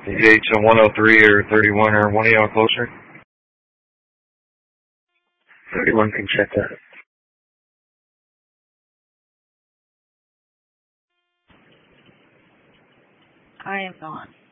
Engage on 103 or 31, or one of y'all closer? 31 can check that. I am gone.